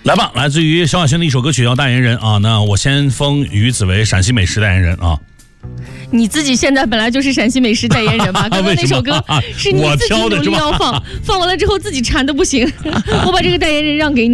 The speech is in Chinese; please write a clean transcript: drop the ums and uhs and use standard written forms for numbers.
来吧，来自于萧亚轩的一首歌曲叫《代言人》啊。那我先封于子为陕西美食代言人啊。 你自己现在本来就是陕西美食代言人吧？刚刚那首歌是你自己努力要放完了之后自己馋的不行，我把这个代言人让给你。